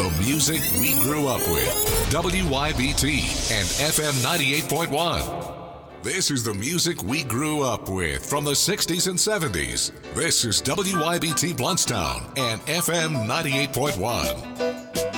The music we grew up with. WYBT and FM 98.1. This is the music we grew up with from the 60s and 70s. This is WYBT Bluntstown and FM 98.1.